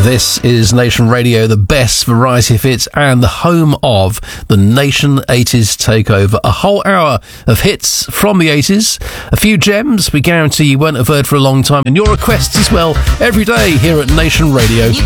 This is Nation Radio, the best variety of hits and the home of the Nation 80s Takeover. A whole hour of hits from the 80s, a few gems we guarantee you won't have heard for a long time, and your requests as well every day here at Nation Radio.